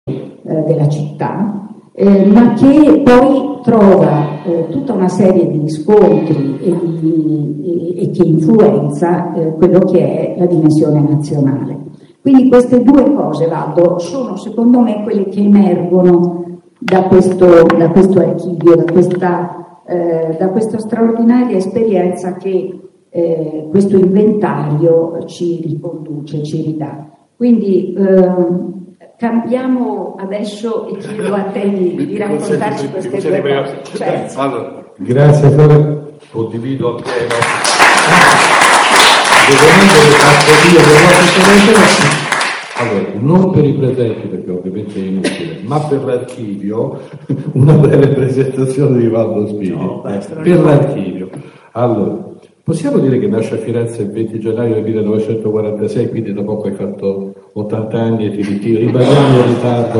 della città, ma che poi trova tutta una serie di scontri e che influenza quello che è la dimensione nazionale. Quindi queste due cose, Valdo, sono secondo me quelle che emergono da questo archivio, da questa straordinaria esperienza che questo inventario ci riconduce, ci ridà. Quindi cambiamo adesso e chiedo a te di raccontarci queste due cose. Certo. Allora, grazie Flora, condivido appieno. Allora, non per i presenti perché ovviamente è inutile, ma per l'archivio una breve presentazione di Valdo Spini. Per l'archivio. Allora, possiamo dire che nasce a Firenze il 20 gennaio del 1946, quindi da poco hai fatto 80 anni e ti ritiri, rimaniamo in ritardo.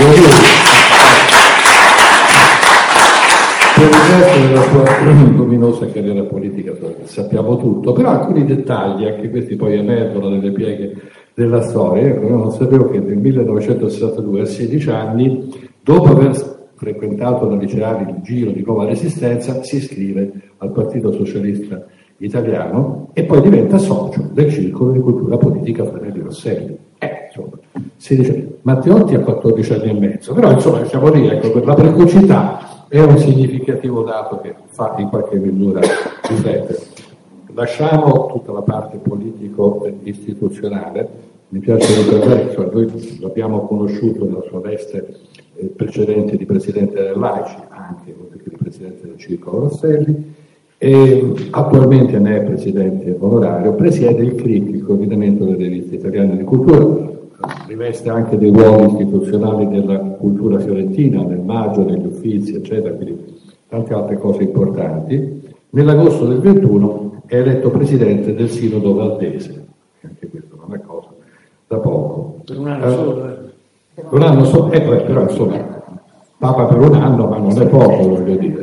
Per il resto della sua luminosa carriera politica sappiamo tutto, però alcuni dettagli, anche questi poi emergono nelle pieghe della storia. Io non sapevo che nel 1962, a 16 anni, dopo aver frequentato da liceali il giro di Nuova Resistenza, si iscrive al Partito Socialista Italiano e poi diventa socio del Circolo di Cultura Politica Fratelli Rosselli. Insomma, 16. Matteotti ha 14 anni e mezzo, però insomma siamo lì, ecco, per la precocità è un significativo dato che fa in qualche misura riflettere. Lasciamo tutta la parte politico-istituzionale, mi piace ricordare che noi l'abbiamo conosciuto nella sua veste precedente di Presidente dell'AICI, anche di Presidente del Circolo Rosselli, e attualmente ne è Presidente onorario, presiede il CRIC, il Coordinamento delle Riviste Italiane di Cultura, riveste anche dei ruoli istituzionali della cultura fiorentina, nel Maggio, negli Uffizi, eccetera, quindi tante altre cose importanti. Nell'agosto del 21 è eletto Presidente del Sinodo Valdese, anche questa non è cosa da poco. Per un anno solo, Un anno solo, però insomma, Papa per un anno, ma non è poco, voglio dire.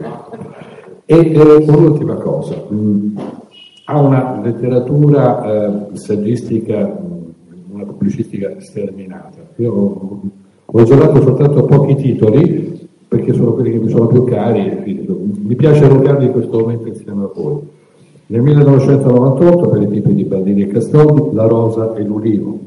E un'ultima cosa, ha una letteratura saggistica, una pubblicistica sterminata. Io ho isolato soltanto pochi titoli, perché sono quelli che mi sono più cari, e quindi mi piace evocarli in questo momento insieme a voi. Nel 1998, per i tipi di Baldini e Castaldi, La Rosa e l'Ulivo.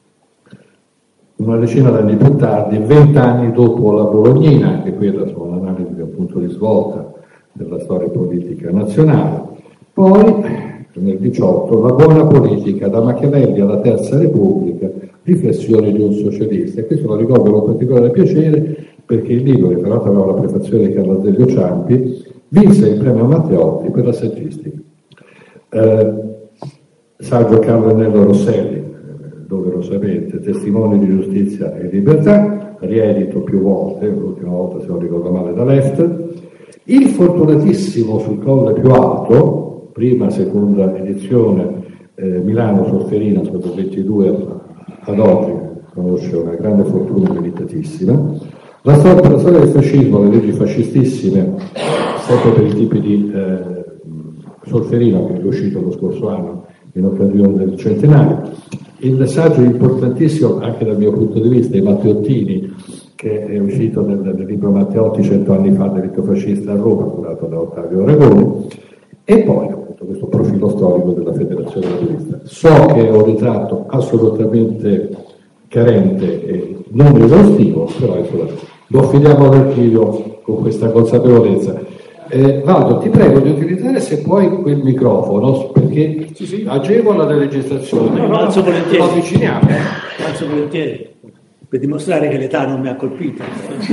Una decina d'anni più tardi, 20 anni dopo la Bolognina, anche quella su un'analisi di un punto di svolta della storia politica nazionale. Poi, nel 18, La buona politica, da Machiavelli alla Terza Repubblica, riflessioni di un socialista. E questo lo ricordo con particolare piacere perché il libro, che tra l'altro aveva la prefazione di Carlo Azeglio Ciampi, vinse il premio Matteotti per la saggistica. Saggio Carlo Ennello Rosselli, dove lo sapete, Testimoni di giustizia e libertà, riedito più volte, l'ultima volta se non ricordo male da Left, il fortunatissimo Sul Colle più alto, prima e seconda edizione, Milano Solferino, stato 22 ad oggi, conosce una grande fortuna meritatissima, la storia del fascismo, le leggi fascistissime, sempre per i tipi di Solferino, che è uscito lo scorso anno in occasione del centenario. Il saggio importantissimo, anche dal mio punto di vista, i Matteottini, che è uscito nel libro Matteotti 100 anni fa, delitto fascista a Roma, curato da Ottavio Aragoni, e poi appunto questo profilo storico della Federazione Laburista. So che è un ritratto assolutamente carente e non esaustivo, però insomma, lo affidiamo all'archivio con questa consapevolezza. Valdo, ti prego di utilizzare se puoi quel microfono, perché sì, agevola la registrazione. No, alzo volentieri. Lo avviciniamo. Alzo volentieri, per dimostrare che l'età non mi ha colpito.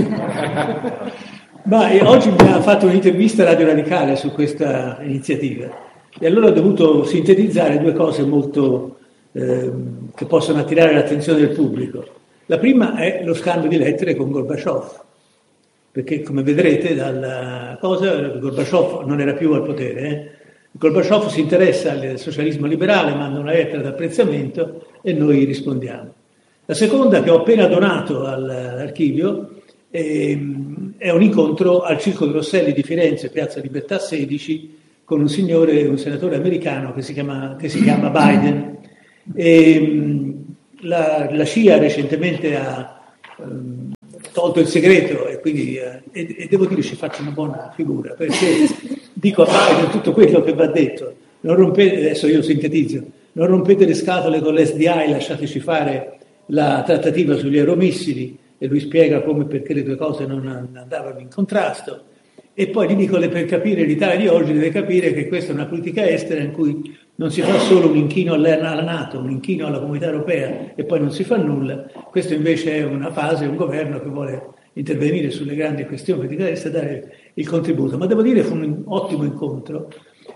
Ma oggi mi ha fatto un'intervista a Radio Radicale su questa iniziativa e allora ho dovuto sintetizzare due cose molto che possono attirare l'attenzione del pubblico. La prima è lo scambio di lettere con Gorbaciov, perché come vedrete dalla cosa Gorbaciov non era più al potere. Gorbaciov si interessa al socialismo liberale, manda una lettera d'apprezzamento e noi rispondiamo. La seconda, che ho appena donato all'archivio, è un incontro al Circolo Rosselli di Firenze, Piazza Libertà 16, con un senatore americano che si chiama Biden. La CIA recentemente ha tolto il segreto e quindi e devo dire ci faccio una buona figura, perché dico a parte di tutto quello che va detto, non rompete, adesso io sintetizzo, non rompete le scatole con l'SDI, lasciateci fare la trattativa sugli aeromissili, e lui spiega come perché le due cose non andavano in contrasto, e poi gli dico per capire l'Italia di oggi deve capire che questa è una politica estera in cui non si fa solo un inchino alla NATO, un inchino alla Comunità Europea e poi non si fa nulla. Questo invece è una fase, un governo che vuole intervenire sulle grandi questioni di politica estera e dare il contributo. Ma devo dire fu un ottimo incontro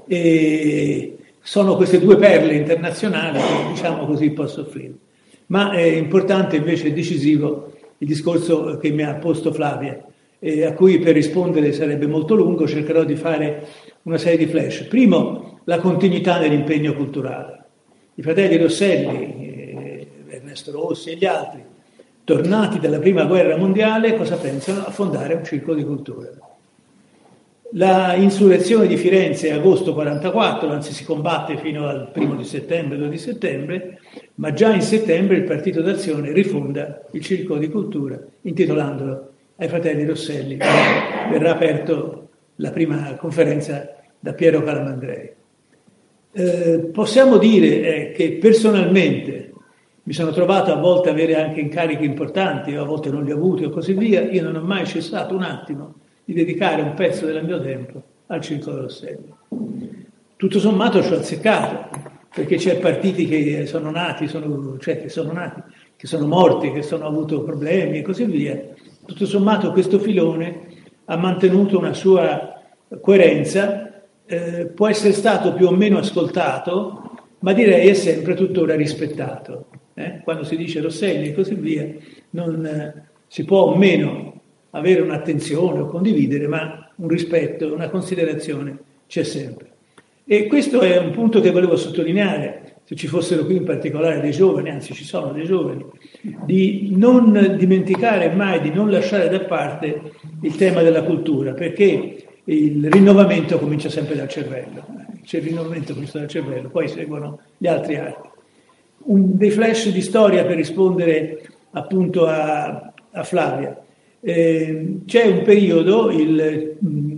e sono queste due perle internazionali che, diciamo così, posso offrire. Ma è importante invece, è decisivo, il discorso che mi ha posto Flavia, a cui per rispondere sarebbe molto lungo, cercherò di fare una serie di flash. Primo, la continuità dell'impegno culturale. I fratelli Rosselli, Ernesto Rossi e gli altri, tornati dalla prima guerra mondiale, cosa pensano? A fondare un circolo di cultura. La insurrezione di Firenze è agosto 1944, anzi si combatte fino al 1 di settembre, 2 di settembre, ma già in settembre il Partito d'Azione rifonda il circolo di cultura intitolandolo ai fratelli Rosselli. Verrà aperto la prima conferenza da Piero Calamandrei. Possiamo dire che personalmente mi sono trovato a volte a avere anche incarichi importanti, a volte non li ho avuti o così via, io non ho mai cessato un attimo di dedicare un pezzo del mio tempo al circolo Rosselli. Tutto sommato ci ho azzeccato, perché c'è partiti che sono nati, che sono morti, che hanno avuto problemi e così via. Tutto sommato questo filone ha mantenuto una sua coerenza, può essere stato più o meno ascoltato, ma direi è sempre tuttora rispettato. Quando si dice Rosselli e così via, non si può o meno avere un'attenzione o condividere, ma un rispetto, una considerazione c'è sempre. E questo è un punto che volevo sottolineare, se ci fossero qui in particolare dei giovani, anzi ci sono dei giovani, di non dimenticare mai, di non lasciare da parte il tema della cultura, perché il rinnovamento comincia sempre dal cervello. C'è il rinnovamento comincia dal cervello, poi seguono gli altri arti. Dei flash di storia per rispondere appunto a Flavia. C'è un periodo, il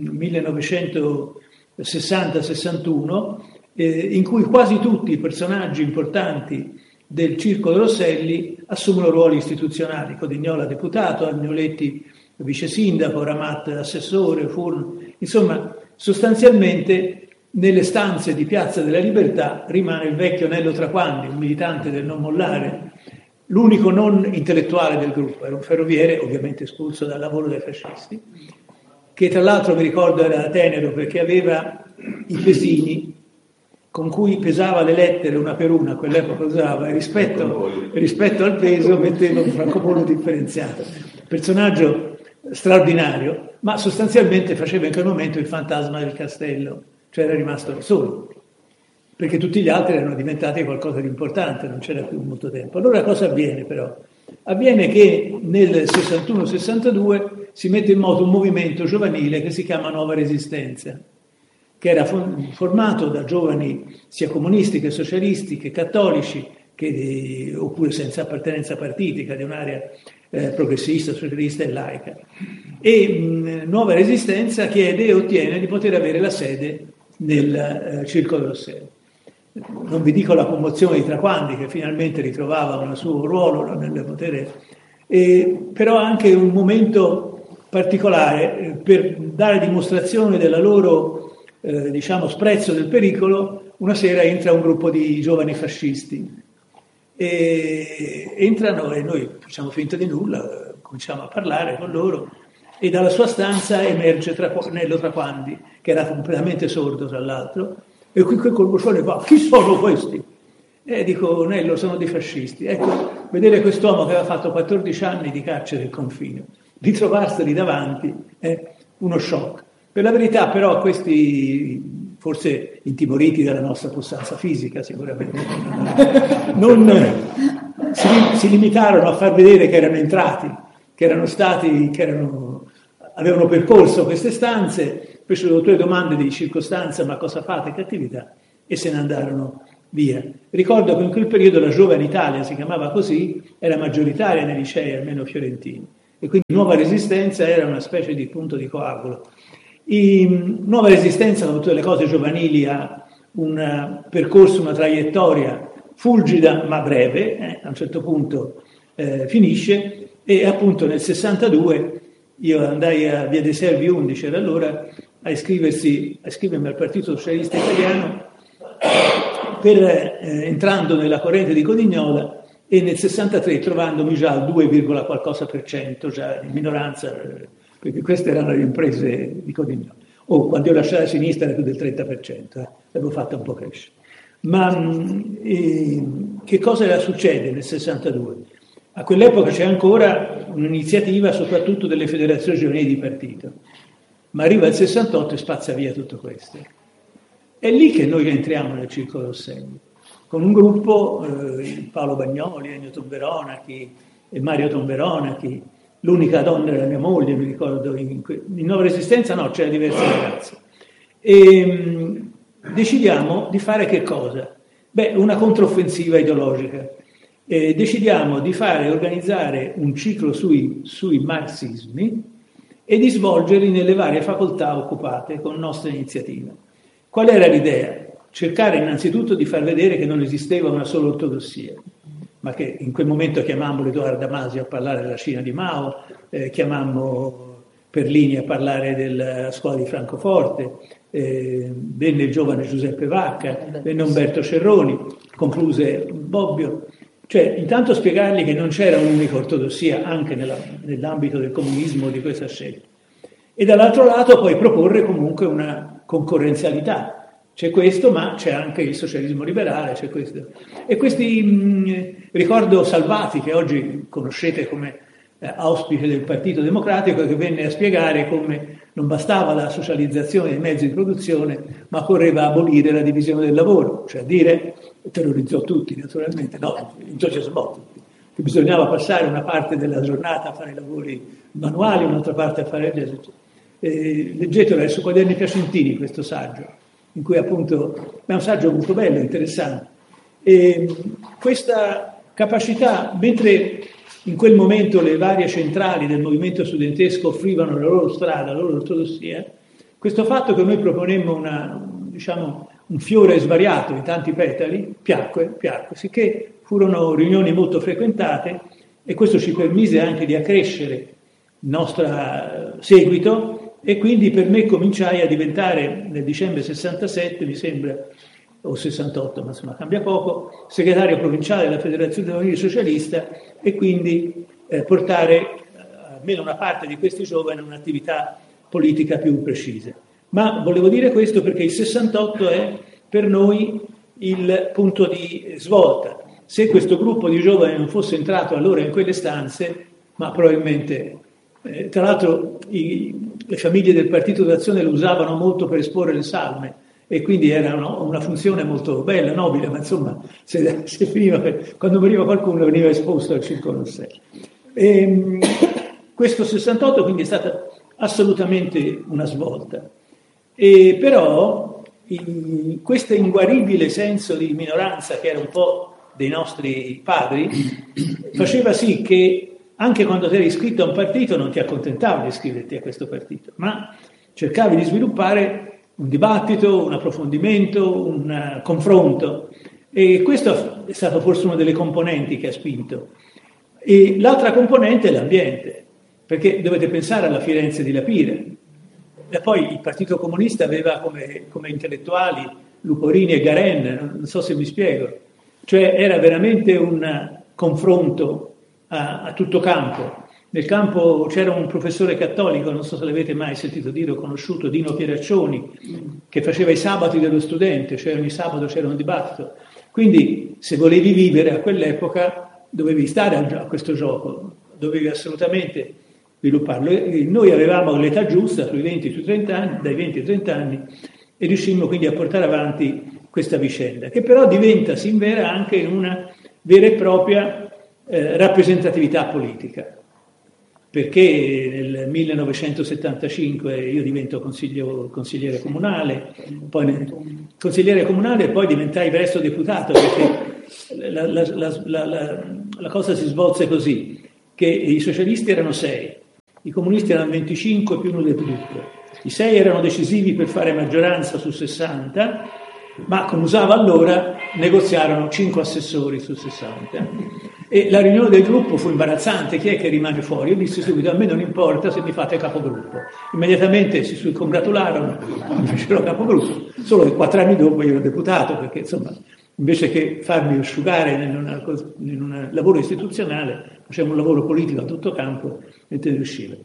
1960-61, in cui quasi tutti i personaggi importanti del circolo Rosselli assumono ruoli istituzionali. Codignola deputato, Agnoletti vice sindaco, Ramat assessore, Furno. Insomma, sostanzialmente nelle stanze di Piazza della Libertà rimane il vecchio Nello Traquandi, un militante del non mollare, l'unico non intellettuale del gruppo, era un ferroviere, ovviamente espulso dal lavoro dai fascisti, che tra l'altro mi ricordo era tenero perché aveva i pesini con cui pesava le lettere una per una, a quell'epoca usava, e rispetto al peso metteva un francobollo differenziato. Personaggio straordinario, ma sostanzialmente faceva in quel momento il fantasma del castello, cioè era rimasto da solo, perché tutti gli altri erano diventati qualcosa di importante, non c'era più molto tempo. Allora cosa avviene però? Avviene che nel 61-62 si mette in moto un movimento giovanile che si chiama Nuova Resistenza, che era formato da giovani sia comunisti che socialisti che cattolici, oppure senza appartenenza partitica, di un'area progressista, socialista e laica. E Nuova Resistenza chiede e ottiene di poter avere la sede nel Circolo Rosselli. Non vi dico la commozione di Traquandi, che finalmente ritrovava un suo ruolo nel potere, però anche un momento particolare per dare dimostrazione della loro sprezzo del pericolo. Una sera entra un gruppo di giovani fascisti e entrano e noi facciamo finta di nulla, cominciamo a parlare con loro e dalla sua stanza emerge Nello Traquandi, che era completamente sordo tra l'altro, e qui col vocione fa: chi sono questi? E dico: Nello, sono dei fascisti. Ecco, vedere quest'uomo che aveva fatto 14 anni di carcere del confino, di trovarseli davanti è uno shock. Per la verità però questi, forse intimoriti dalla nostra possanza fisica sicuramente, si limitarono a far vedere che erano entrati, avevano percorso queste stanze, fecero 2 domande di circostanza: ma cosa fate, che attività? E se ne andarono via. Ricordo che in quel periodo la Giovane Italia, si chiamava così, era maggioritaria nei licei, almeno fiorentini. e quindi Nuova Resistenza era una specie di punto di coagulo. Nuova Resistenza, come tutte le cose giovanili, ha un percorso, una traiettoria fulgida ma breve, a un certo punto finisce, e appunto nel 62 io andai a Via dei Servi 11, era allora, a iscrivermi al Partito Socialista Italiano, entrando nella corrente di Codignola, e nel 63 trovandomi già al 2, qualcosa per cento, già in minoranza, perché queste erano le imprese di Codignola. Quando io lasciai la sinistra era più del 30%, l'avevo fatta un po' crescere. Ma che cosa succede nel 62? A quell'epoca c'è ancora un'iniziativa soprattutto delle federazioni giovanili di partito, ma arriva il 68 e spazza via tutto questo. È lì che noi entriamo nel Circolo Rosselli, con un gruppo, Paolo Bagnoli, Ennio Tomberonachi e Mario Tomberonachi, l'unica donna era mia moglie, mi ricordo, in Nuova Resistenza no, c'era diverse ragazze. E decidiamo di fare che cosa? Una controffensiva ideologica. Decidiamo di organizzare un ciclo sui marxismi e di svolgerli nelle varie facoltà occupate con nostra iniziativa. Qual era l'idea? Cercare innanzitutto di far vedere che non esisteva una sola ortodossia, ma che in quel momento chiamammo Edoardo Damasio a parlare della Cina di Mao, chiamammo Perlini a parlare della scuola di Francoforte, venne il giovane Giuseppe Vacca, venne Umberto Cerroni, concluse Bobbio. Cioè, intanto spiegargli che non c'era un'unica ortodossia anche nell'ambito del comunismo di questa scelta. E dall'altro lato poi proporre comunque una concorrenzialità. C'è questo, ma c'è anche il socialismo liberale, c'è questo. E questi ricordo Salvati, che oggi conoscete come auspice del Partito Democratico, che venne a spiegare come non bastava la socializzazione dei mezzi di produzione, ma occorreva abolire la divisione del lavoro, cioè dire, terrorizzò tutti naturalmente, no, entusiasmò tutti, che bisognava passare una parte della giornata a fare i lavori manuali, un'altra parte a fare leggetelo su Quaderni Piacentini questo saggio, in cui appunto è un saggio molto bello, interessante. E questa capacità, mentre in quel momento le varie centrali del movimento studentesco offrivano la loro strada, la loro ortodossia, questo fatto che noi proponemmo un fiore svariato in tanti petali piacque, sicché furono riunioni molto frequentate, e questo ci permise anche di accrescere il nostro seguito, e quindi per me cominciai a diventare nel dicembre 67, mi sembra, o 68, ma insomma cambia poco, segretario provinciale della Federazione Giovanile Socialista, e quindi portare almeno una parte di questi giovani a un'attività politica più precisa. Ma volevo dire questo perché il 68 è per noi il punto di svolta. Se questo gruppo di giovani non fosse entrato allora in quelle stanze, ma probabilmente, tra l'altro le famiglie del Partito d'Azione lo usavano molto per esporre le salme, e quindi era una funzione molto bella, nobile, ma insomma se finiva quando veniva qualcuno veniva esposto al Circolo Rosselli. Questo 68 quindi è stata assolutamente una svolta, però questo inguaribile senso di minoranza, che era un po' dei nostri padri, faceva sì che anche quando ti eri iscritto a un partito non ti accontentavi di iscriverti a questo partito, ma cercavi di sviluppare un dibattito, un approfondimento, un confronto, e questo è stato forse una delle componenti che ha spinto. E l'altra componente è l'ambiente, perché dovete pensare alla Firenze di Lapire, e poi il Partito Comunista aveva come intellettuali Luporini e Garen, non so se mi spiego, cioè era veramente un confronto a tutto campo. Nel campo c'era un professore cattolico, non so se l'avete mai sentito dire o conosciuto, Dino Pieraccioni, che faceva i sabati dello studente, cioè ogni sabato c'era un dibattito. Quindi se volevi vivere a quell'epoca dovevi stare a questo gioco, dovevi assolutamente svilupparlo. E noi avevamo l'età giusta, sui 20 sui 30 anni, dai 20 ai 30 anni, e riuscimmo quindi a portare avanti questa vicenda, che però si invera anche in una vera e propria rappresentatività politica. Perché nel 1975 io divento consigliere comunale, poi diventai presto deputato, perché la cosa si svolse così. che i socialisti erano 6, i comunisti erano 25 più uno del gruppo. I 6 erano decisivi per fare maggioranza su 60, ma come usava allora negoziarono 5 assessori su 60. E la riunione del gruppo fu imbarazzante. Chi è che rimane fuori? Io dissi subito: a me non importa se mi fate capogruppo. Immediatamente si congratularono, mi fecero capogruppo, solo che 4 anni dopo io ero deputato, perché insomma, invece che farmi asciugare in un lavoro istituzionale, facevo un lavoro politico a tutto campo e te ne usciva.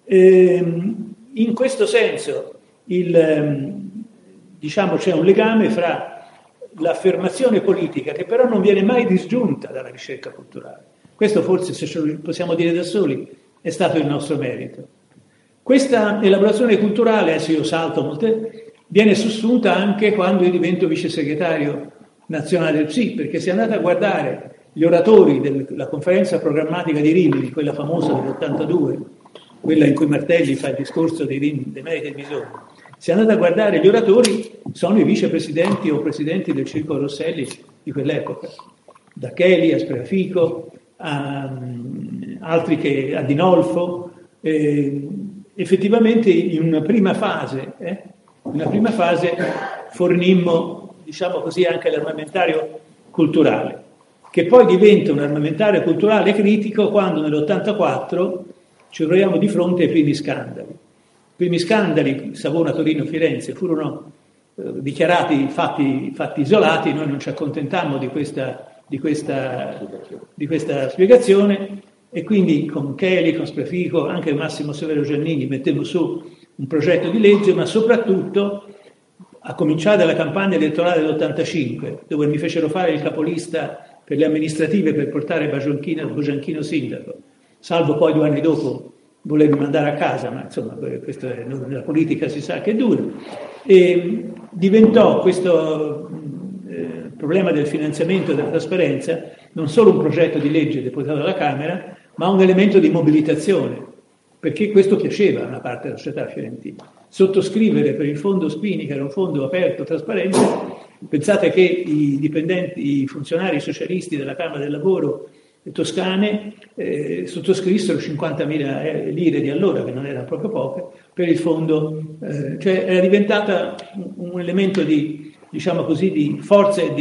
In questo senso diciamo, c'è un legame fra l'affermazione politica, che però non viene mai disgiunta dalla ricerca culturale. Questo forse, se ce lo possiamo dire da soli, è stato il nostro merito. Questa elaborazione culturale, adesso io salto molte, viene sussunta anche quando io divento vice segretario nazionale del PSI, perché se andate a guardare gli oratori della conferenza programmatica di Rimini, quella famosa dell'82, quella in cui Martelli fa il discorso dei meriti del bisogno, se andate a guardare gli oratori, sono i vicepresidenti o presidenti del Circolo Rosselli di quell'epoca, da Cheli a Spreafico, a Dinolfo. Effettivamente in una prima fase fornimmo, diciamo così, anche l'armamentario culturale, che poi diventa un armamentario culturale critico quando nell'84 ci troviamo di fronte ai primi scandali. I primi scandali, Savona, Torino, Firenze, furono dichiarati fatti isolati. Noi non ci accontentammo di questa spiegazione, e quindi con Cheli, con Spreafico, anche Massimo Severo Giannini mettemmo su un progetto di legge, ma soprattutto a cominciare dalla campagna elettorale dell'85, dove mi fecero fare il capolista per le amministrative per portare Bogianchino sindaco, salvo poi 2 anni dopo volermi mandare a casa, ma insomma questo nella politica si sa che dura. E diventò questo problema del finanziamento e della trasparenza non solo un progetto di legge depositato dalla Camera, ma un elemento di mobilitazione, perché questo piaceva a una parte della società fiorentina. Sottoscrivere per il fondo Spini, che era un fondo aperto, trasparente, pensate che i funzionari socialisti della Camera del Lavoro toscane sottoscrissero 50.000 lire di allora, che non erano proprio poche, per il fondo, cioè era diventata un elemento di, diciamo così, di forza e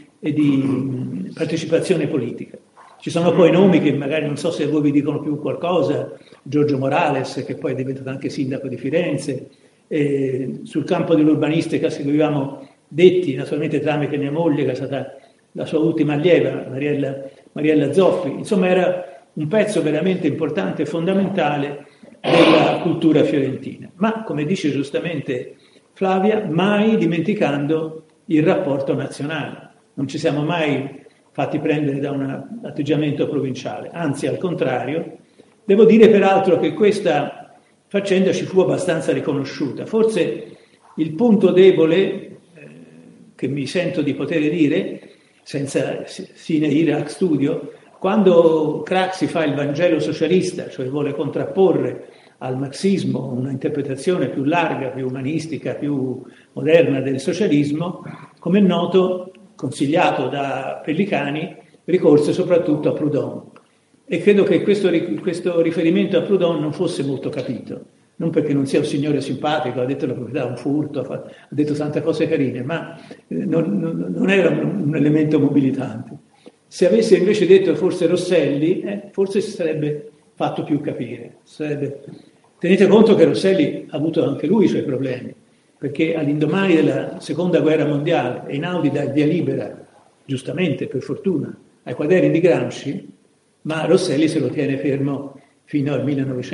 di partecipazione politica. Ci sono poi nomi che magari non so se a voi vi dicono più qualcosa, Giorgio Morales, che poi è diventato anche sindaco di Firenze, sul campo dell'urbanistica seguivamo Detti, naturalmente tramite mia moglie, che è stata la sua ultima allieva, Mariella Zoffi. Insomma, era un pezzo veramente importante e fondamentale della cultura fiorentina. Ma, come dice giustamente Flavia, mai dimenticando il rapporto nazionale. Non ci siamo mai fatti prendere da un atteggiamento provinciale, anzi al contrario. Devo dire peraltro che questa faccenda ci fu abbastanza riconosciuta. Forse il punto debole che mi sento di poter dire, senza sine ira ac studio, quando Craxi fa il Vangelo socialista, cioè vuole contrapporre al marxismo una interpretazione più larga, più umanistica, più moderna del socialismo, come è noto, consigliato da Pellicani, ricorse soprattutto a Proudhon. E credo che questo riferimento a Proudhon non fosse molto capito, non perché non sia un signore simpatico, ha detto la proprietà, un furto, ha detto tante cose carine, ma non era un elemento mobilitante. Se avesse invece detto forse Rosselli, forse si sarebbe fatto più capire. Tenete conto che Rosselli ha avuto anche lui i suoi problemi, perché all'indomani della Seconda Guerra Mondiale Einaudi dà il via libera, giustamente, per fortuna, ai quaderni di Gramsci, ma Rosselli se lo tiene fermo fino al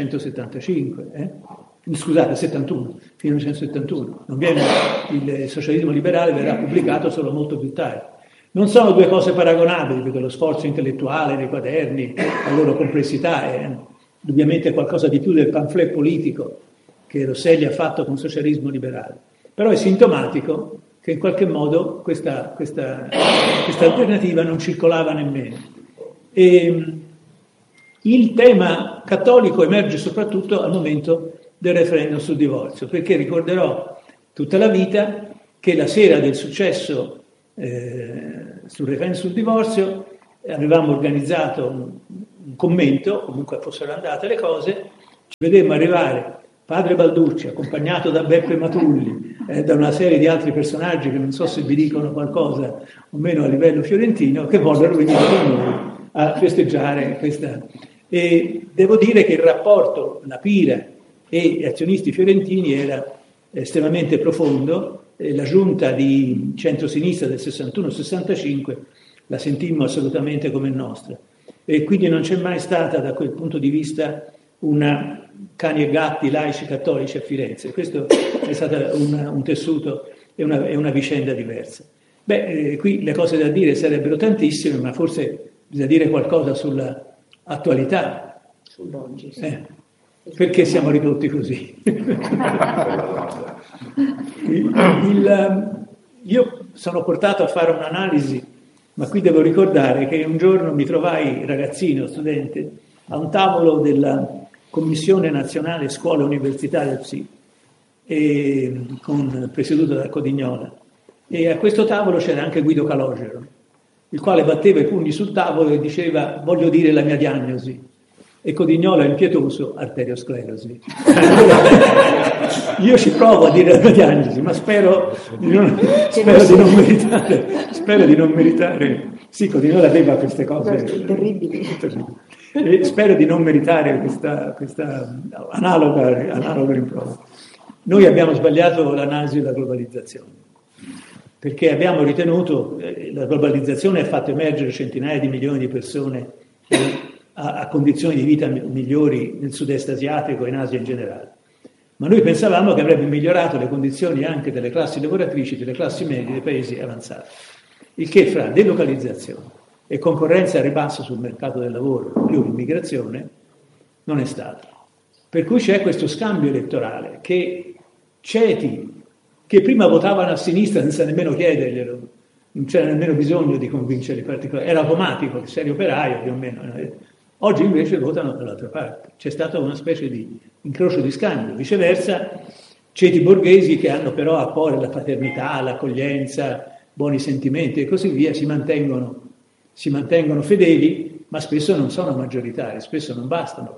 1975, scusate, 71, fino al 1971. Il socialismo liberale verrà pubblicato solo molto più tardi. Non sono due cose paragonabili, perché lo sforzo intellettuale dei quaderni, la loro complessità è indubbiamente qualcosa di più del pamphlet politico che Rosselli ha fatto con il socialismo liberale. Però è sintomatico che in qualche modo questa alternativa non circolava nemmeno. E il tema cattolico emerge soprattutto al momento del referendum sul divorzio, perché ricorderò tutta la vita che la sera del successo sul referendum sul divorzio avevamo organizzato un commento, comunque fossero andate le cose, ci vedemmo arrivare padre Balducci, accompagnato da Beppe Matulli, da una serie di altri personaggi che non so se vi dicono qualcosa o meno a livello fiorentino, che vollero venire con noi a festeggiare questa. E devo dire che il rapporto, la Pira e gli azionisti fiorentini era estremamente profondo. La giunta di centrosinistra del 61-65 la sentimmo assolutamente come nostra. E quindi non c'è mai stata da quel punto di vista una cani e gatti laici cattolici a Firenze. Questo è stato un tessuto e una vicenda diversa. Qui le cose da dire sarebbero tantissime, ma forse bisogna dire qualcosa sulla attualità. Sull'oggi, sì. Perché siamo ridotti così? Io sono portato a fare un'analisi, ma qui devo ricordare che un giorno mi trovai ragazzino, studente, a un tavolo della Commissione Nazionale Scuola e Università del PSI, presieduto da Codignola, e a questo tavolo c'era anche Guido Calogero, il quale batteva i pugni sul tavolo e diceva: voglio dire la mia diagnosi. E Codignola, impietoso, arteriosclerosi. Io ci provo a dire la mia diagnosi, ma spero di non meritare. Sì, Codignola aveva queste cose terribili. E spero di non meritare questa analoga rimprovera. Noi abbiamo sbagliato l'analisi della globalizzazione, perché abbiamo ritenuto che la globalizzazione ha fatto emergere centinaia di milioni di persone a condizioni di vita migliori nel sud-est asiatico e in Asia in generale. Ma noi pensavamo che avrebbe migliorato le condizioni anche delle classi lavoratrici, delle classi medie dei paesi avanzati. Il che fra delocalizzazione e concorrenza a ribasso sul mercato del lavoro più immigrazione non è stato. Per cui c'è questo scambio elettorale che ceti che prima votavano a sinistra senza nemmeno chiederglielo, non c'era nemmeno bisogno di convincere i particolari, era automatico, sei operaio più o meno. Oggi invece votano dall'altra parte. C'è stata una specie di incrocio di scambio. Viceversa, ceti borghesi che hanno però a cuore la paternità, l'accoglienza, buoni sentimenti e così via, si mantengono fedeli, ma spesso non sono maggioritari, spesso non bastano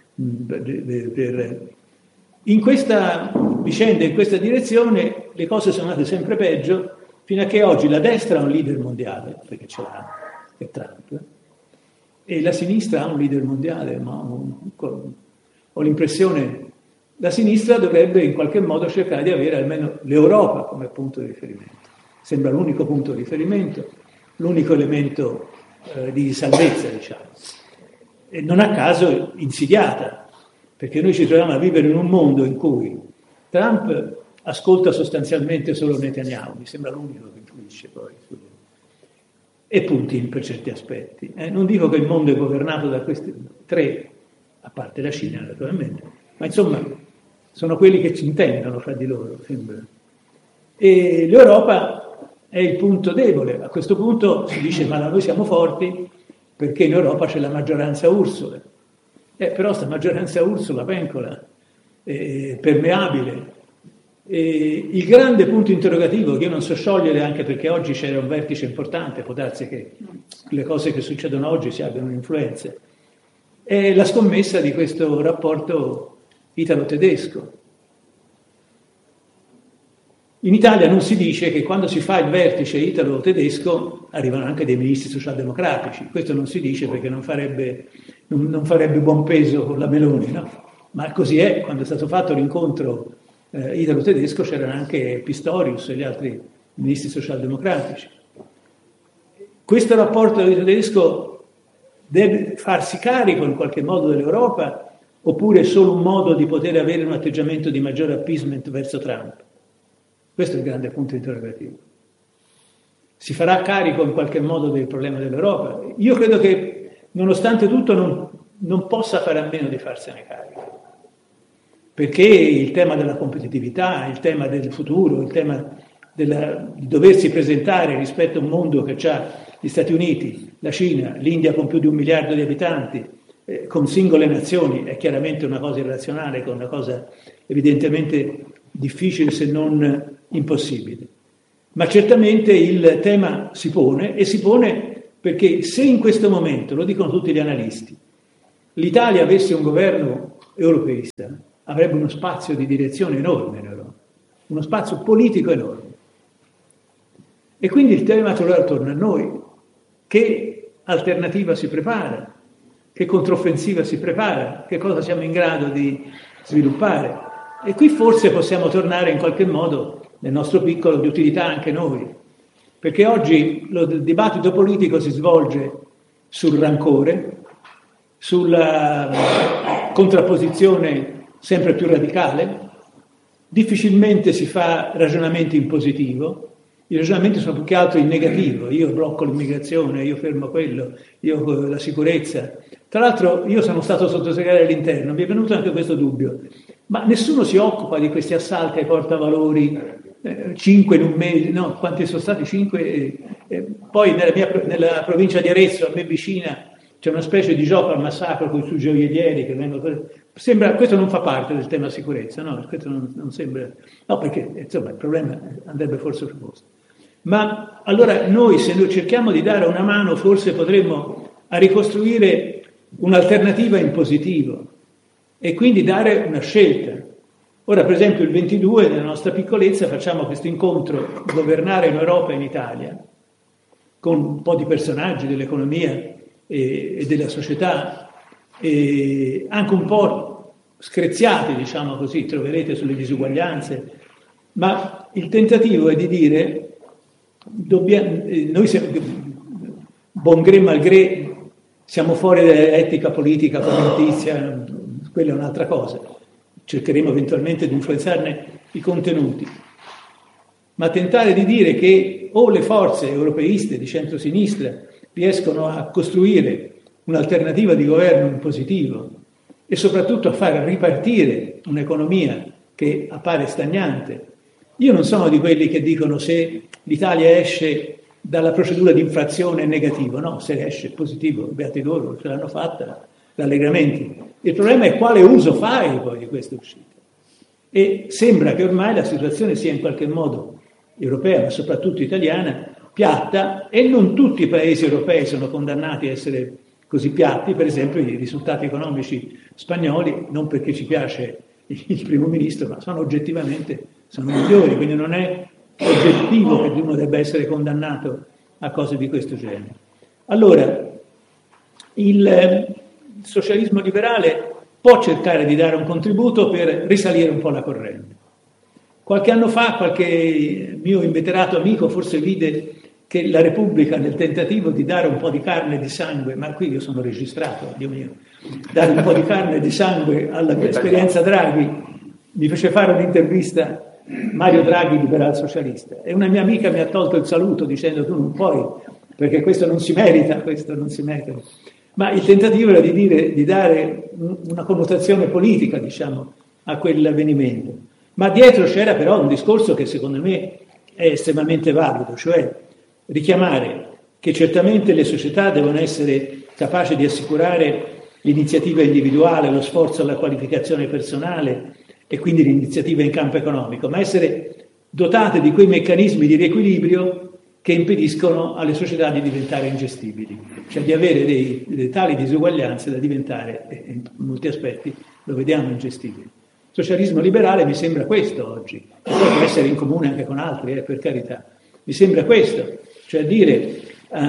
In questa vicenda, in questa direzione, le cose sono andate sempre peggio, fino a che oggi la destra ha un leader mondiale, perché ce l'ha, è Trump, e la sinistra ha un leader mondiale, ma ho l'impressione la sinistra dovrebbe in qualche modo cercare di avere almeno l'Europa come punto di riferimento. Sembra l'unico punto di riferimento, l'unico elemento di salvezza, diciamo. E non a caso insidiata, perché noi ci troviamo a vivere in un mondo in cui Trump ascolta sostanzialmente solo Netanyahu, mi sembra l'unico che influisce poi e Putin per certi aspetti. Non dico che il mondo è governato da questi tre, a parte la Cina naturalmente, ma insomma sono quelli che ci intendono fra di loro, sembra. E l'Europa è il punto debole. A questo punto si dice ma noi siamo forti perché in Europa c'è la maggioranza Ursula. Però sta maggioranza Ursula, pencola, permeabile. Il grande punto interrogativo che io non so sciogliere, anche perché oggi c'era un vertice importante, può darsi che le cose che succedono oggi si abbiano un'influenza, è la scommessa di questo rapporto italo-tedesco. In Italia non si dice che quando si fa il vertice italo-tedesco arrivano anche dei ministri socialdemocratici. Questo non si dice perché non farebbe buon peso con la Meloni, no? Ma così è. Quando è stato fatto l'incontro italo-tedesco c'erano anche Pistorius e gli altri ministri socialdemocratici. Questo rapporto italo-tedesco deve farsi carico in qualche modo dell'Europa oppure è solo un modo di poter avere un atteggiamento di maggiore appeasement verso Trump? Questo è il grande punto interrogativo. Si farà carico in qualche modo del problema dell'Europa? Io credo che nonostante tutto non possa fare a meno di farsene carico. Perché il tema della competitività, il tema del futuro, il tema di doversi presentare rispetto a un mondo che ha gli Stati Uniti, la Cina, l'India con più di 1 miliardo di abitanti, con singole nazioni, è chiaramente una cosa irrazionale, è una cosa evidentemente difficile se non impossibile. Ma certamente il tema si pone, e si pone perché se in questo momento, lo dicono tutti gli analisti, l'Italia avesse un governo europeista, avrebbe uno spazio di direzione enorme in Europa, uno spazio politico enorme. E quindi il tema allora torna a noi. Che alternativa si prepara? Che controffensiva si prepara? Che cosa siamo in grado di sviluppare? E qui forse possiamo tornare in qualche modo, nel nostro piccolo, di utilità anche noi. Perché oggi il dibattito politico si svolge sul rancore, sulla contrapposizione sempre più radicale, difficilmente si fa ragionamenti in positivo, i ragionamenti sono più che altro in negativo, io blocco l'immigrazione, io fermo quello, io la sicurezza. Tra l'altro io sono stato sottosegretario all'interno, mi è venuto anche questo dubbio, ma nessuno si occupa di questi assalti ai portavalori, 5 in un mese, no, quanti sono stati? 5, poi nella provincia di Arezzo, a me vicina, c'è una specie di gioco al massacro con sui gioiellieri che vengono. Sembra, questo non fa parte del tema sicurezza, no? Questo non sembra. No, perché insomma il problema andrebbe forse proposto. Ma allora noi, se noi cerchiamo di dare una mano, forse potremmo a ricostruire un'alternativa in positivo e quindi dare una scelta. Ora, per esempio, il 22, nella nostra piccolezza, facciamo questo incontro Governare in Europa e in Italia, con un po' di personaggi dell'economia e della società, e anche un po' screziati, diciamo così, troverete sulle disuguaglianze, ma il tentativo è di dire, noi siamo, bon gré mal gré, siamo fuori dall'etica politica correntizia, quella è un'altra cosa, cercheremo eventualmente di influenzarne i contenuti, ma tentare di dire che o le forze europeiste di centrosinistra riescono a costruire un'alternativa di governo in positivo e soprattutto a far ripartire un'economia che appare stagnante. Io non sono di quelli che dicono se l'Italia esce dalla procedura di infrazione è negativo, no, se esce positivo, beati loro, ce l'hanno fatta, rallegramenti. Il problema è quale uso fai poi di questa uscita. E sembra che ormai la situazione sia in qualche modo europea, ma soprattutto italiana, piatta, e non tutti i paesi europei sono condannati a essere così piatti. Per esempio i risultati economici spagnoli, non perché ci piace il primo ministro, ma sono oggettivamente migliori, quindi non è oggettivo che uno debba essere condannato a cose di questo genere. Allora, il socialismo liberale può cercare di dare un contributo per risalire un po' la corrente. Qualche anno fa qualche mio inveterato amico forse vide che la Repubblica, nel tentativo di dare un po' di carne e di sangue, ma qui io sono registrato, Dio mio, dare un po' di carne e di sangue all'esperienza Draghi, mi fece fare un'intervista Mario Draghi, liberal socialista, e una mia amica mi ha tolto il saluto dicendo tu non puoi, perché questo non si merita. Ma il tentativo era di dare una connotazione politica, diciamo, a quell'avvenimento. Ma dietro c'era però un discorso che secondo me è estremamente valido, cioè richiamare che certamente le società devono essere capaci di assicurare l'iniziativa individuale, lo sforzo alla qualificazione personale e quindi l'iniziativa in campo economico, ma essere dotate di quei meccanismi di riequilibrio che impediscono alle società di diventare ingestibili, cioè di avere delle tali disuguaglianze da diventare, in molti aspetti lo vediamo, ingestibili. Il socialismo liberale mi sembra questo oggi, e poi può essere in comune anche con altri, per carità, mi sembra questo, cioè dire,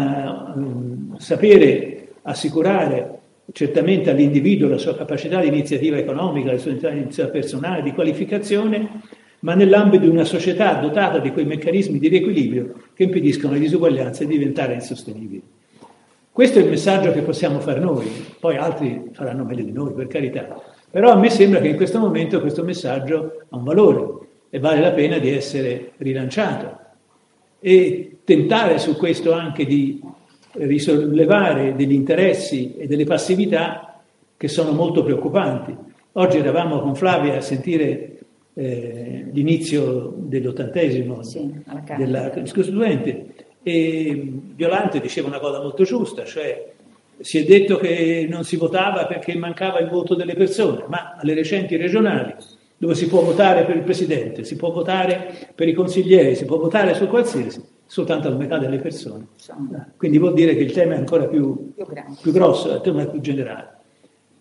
sapere assicurare certamente all'individuo la sua capacità di iniziativa economica, la sua iniziativa personale, di qualificazione, ma nell'ambito di una società dotata di quei meccanismi di riequilibrio che impediscono le disuguaglianze di diventare insostenibili. Questo è il messaggio che possiamo fare noi, poi altri faranno meglio di noi, per carità, però a me sembra che in questo momento questo messaggio ha un valore e vale la pena di essere rilanciato e tentare su questo anche di risollevare degli interessi e delle passività che sono molto preoccupanti. Oggi eravamo con Flavia a sentire l'inizio dell'80° della Costituente e Violante diceva una cosa molto giusta, cioè si è detto che non si votava perché mancava il voto delle persone, ma alle recenti regionali, dove si può votare per il presidente, si può votare per i consiglieri, si può votare su qualsiasi, soltanto la metà delle persone. Quindi vuol dire che il tema è ancora più grosso, il tema è più generale.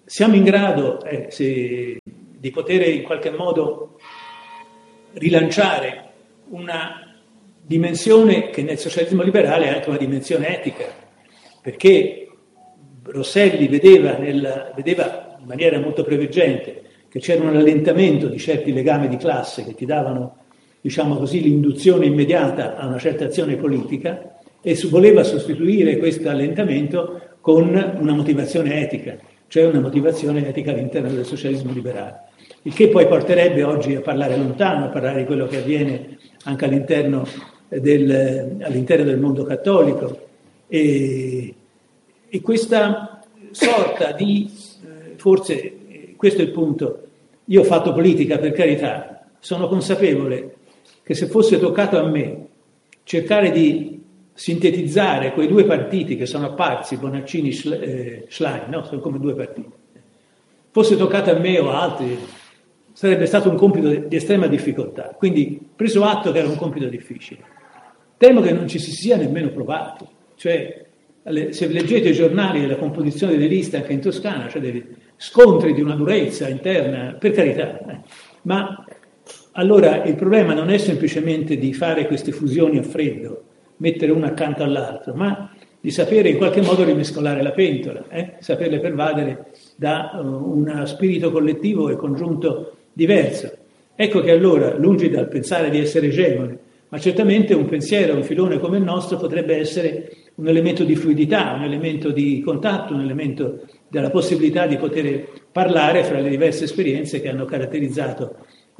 siamo in grado di poter in qualche modo rilanciare una dimensione che nel socialismo liberale è anche una dimensione etica, perché Rosselli vedeva in maniera molto preveggente che c'era un allentamento di certi legami di classe che ti davano, diciamo così, l'induzione immediata a una certa azione politica, e voleva sostituire questo allentamento con una motivazione etica, cioè una motivazione etica all'interno del socialismo liberale. Il che poi porterebbe oggi a parlare lontano, a parlare di quello che avviene anche all'interno del mondo cattolico. E questa sorta di, forse questo è il punto, io ho fatto politica per carità, sono consapevole che se fosse toccato a me cercare di sintetizzare quei due partiti che sono apparsi, Bonaccini e Schlein, no? Sono come due partiti, fosse toccato a me o a altri, sarebbe stato un compito di estrema difficoltà, quindi preso atto che era un compito difficile. Temo che non ci si sia nemmeno provato, cioè se leggete i giornali della composizione delle liste anche in Toscana, c'è dei scontri di una durezza interna, per carità, ma allora il problema non è semplicemente di fare queste fusioni a freddo, mettere uno accanto all'altro, ma di sapere in qualche modo rimescolare la pentola, saperle pervadere da uno spirito collettivo e congiunto diverso. Ecco che allora, lungi dal pensare di essere egemone, ma certamente un pensiero, un filone come il nostro potrebbe essere un elemento di fluidità, un elemento di contatto, un elemento della possibilità di poter parlare fra le diverse esperienze che hanno caratterizzato